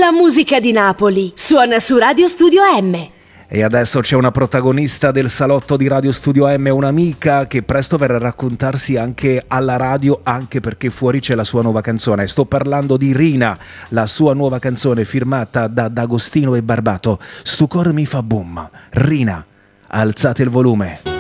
La musica di Napoli suona su Radio Studio M. E adesso c'è una protagonista del salotto di Radio Studio M, un'amica che presto verrà a raccontarsi anche alla radio, anche perché fuori c'è la sua nuova canzone. Sto parlando di Rina, la sua nuova canzone firmata da D'Agostino e Barbato. Stu cor mi fa boom. Rina, alzate il volume.